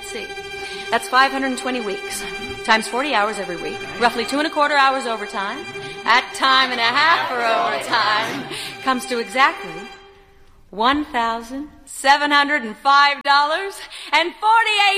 Let's see. That's 520 weeks. Times 40 hours every week. Roughly 2¼ hours overtime. At time and a half for overtime. Comes to exactly $1,705.48.